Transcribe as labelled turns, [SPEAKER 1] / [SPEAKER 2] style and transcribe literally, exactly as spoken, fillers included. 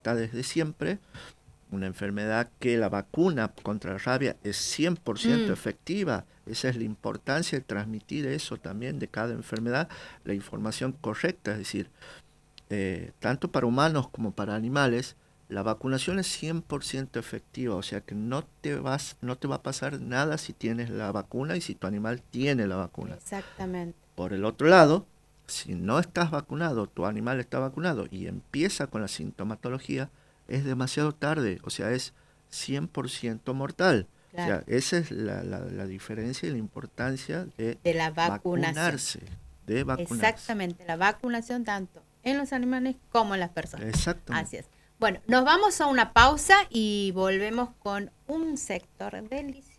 [SPEAKER 1] está desde siempre, una enfermedad que la vacuna contra la rabia es cien por ciento mm. efectiva. Esa es la importancia de transmitir eso también de cada enfermedad, la información correcta, es decir, eh, tanto para humanos como para animales, la vacunación es cien por ciento efectiva, o sea que no te vas, no te va a pasar nada si tienes la vacuna y si tu animal tiene la vacuna.
[SPEAKER 2] Exactamente.
[SPEAKER 1] Por el otro lado, si no estás vacunado, tu animal está vacunado y empieza con la sintomatología, es demasiado tarde, o sea, es cien por ciento mortal. Claro. O sea, esa es la, la, la diferencia y la importancia de,
[SPEAKER 2] de la vacunación.
[SPEAKER 1] vacunarse. De vacunarse.
[SPEAKER 2] Exactamente, la vacunación tanto en los animales como en las personas.
[SPEAKER 1] Exactamente.
[SPEAKER 2] Así es. Bueno, nos vamos a una pausa y volvemos con un sector del